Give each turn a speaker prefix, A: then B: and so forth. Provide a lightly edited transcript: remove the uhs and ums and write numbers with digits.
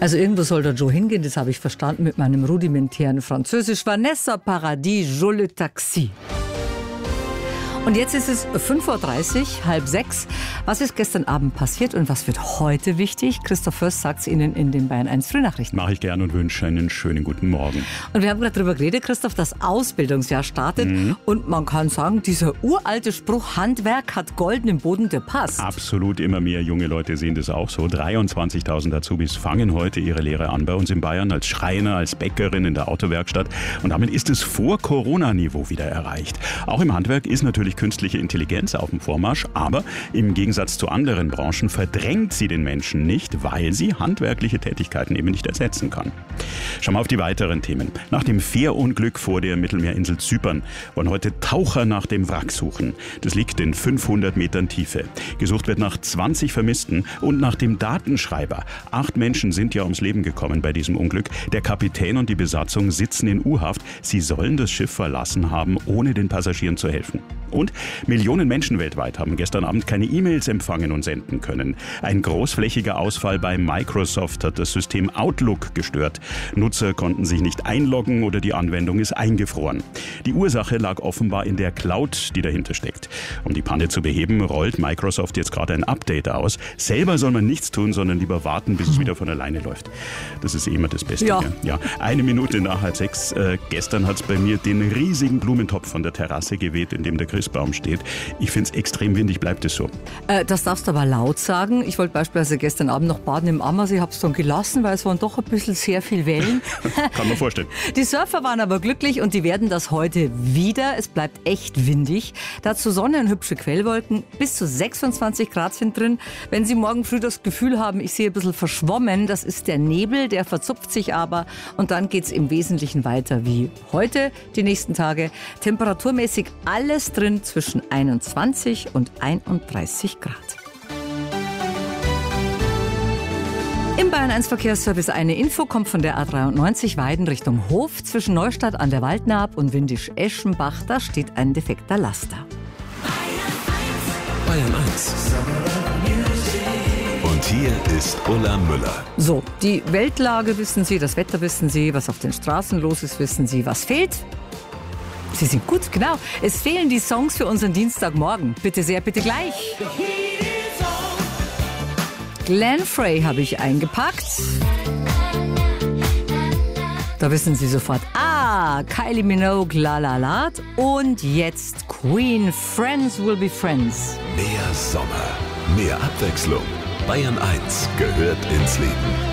A: Also irgendwo soll der Joe hingehen, das habe ich verstanden mit meinem rudimentären Französisch. Vanessa Paradis, Je le Taxi. Und jetzt ist es 5.30 Uhr, 5:30. Was ist gestern Abend passiert und was wird heute wichtig? Christoph Fürst sagt es Ihnen in den Bayern 1 Frühnachrichten.
B: Mache ich gern und wünsche einen schönen guten Morgen.
A: Und wir haben gerade darüber geredet, Christoph, das Ausbildungsjahr startet. Und man kann sagen, dieser uralte Spruch, Handwerk hat Golden im Boden, der passt.
B: Absolut, immer mehr junge Leute sehen das auch so. 23.000 Azubis fangen heute ihre Lehre an bei uns in Bayern als Schreiner, als Bäckerin in der Autowerkstatt. Und damit ist es vor Corona-Niveau wieder erreicht. Auch im Handwerk ist natürlich künstliche Intelligenz auf dem Vormarsch, aber im Gegensatz zu anderen Branchen verdrängt sie den Menschen nicht, weil sie handwerkliche Tätigkeiten eben nicht ersetzen kann. Schauen wir auf die weiteren Themen. Nach dem Fährunglück vor der Mittelmeerinsel Zypern wollen heute Taucher nach dem Wrack suchen. Das liegt in 500 Metern Tiefe. Gesucht wird nach 20 Vermissten und nach dem Datenschreiber. 8 Menschen sind ja ums Leben gekommen bei diesem Unglück. Der Kapitän und die Besatzung sitzen in U-Haft. Sie sollen das Schiff verlassen haben, ohne den Passagieren zu helfen. Und Millionen Menschen weltweit haben gestern Abend keine E-Mails empfangen und senden können. Ein großflächiger Ausfall bei Microsoft hat das System Outlook gestört. Nutzer konnten sich nicht einloggen oder die Anwendung ist eingefroren. Die Ursache lag offenbar in der Cloud, die dahinter steckt. Um die Panne zu beheben, rollt Microsoft jetzt gerade ein Update aus. Selber soll man nichts tun, sondern lieber warten, bis es wieder von alleine läuft. Das ist immer das Beste. Ja. 1 Minute nach 5:30. Gestern hat es bei mir den riesigen Blumentopf von der Terrasse geweht, in dem der Christbaum steht. Ich finde es extrem windig, bleibt es so.
A: Das darfst du aber laut sagen. Ich wollte beispielsweise gestern Abend noch baden im Ammersee, habe es dann gelassen, weil es waren doch ein bisschen sehr viel Wellen.
B: Kann man vorstellen.
A: Die Surfer waren aber glücklich und die werden das heute wieder. Es bleibt echt windig. Dazu Sonne und hübsche Quellwolken. Bis zu 26 Grad sind drin. Wenn Sie morgen früh das Gefühl haben, ich sehe ein bisschen verschwommen, das ist der Nebel, der verzupft sich aber. Und dann geht es im Wesentlichen weiter wie heute, die nächsten Tage. Temperaturmäßig alles drin zwischen 21 und 31 Grad. Im Bayern 1 Verkehrsservice eine Info kommt von der A93 Weiden Richtung Hof. Zwischen Neustadt an der Waldnaab und Windisch-Eschenbach, da steht ein defekter Laster.
C: Bayern 1. Und hier ist Ulla Müller.
A: So, die Weltlage wissen Sie, das Wetter wissen Sie, was auf den Straßen los ist, wissen Sie. Was fehlt? Sie sind gut, genau. Es fehlen die Songs für unseren Dienstagmorgen. Bitte sehr, bitte gleich. Glenn Frey habe ich eingepackt. Da wissen Sie sofort, Kylie Minogue, La La La. Und jetzt Queen, Friends Will Be Friends.
C: Mehr Sommer, mehr Abwechslung. Bayern 1 gehört ins Leben.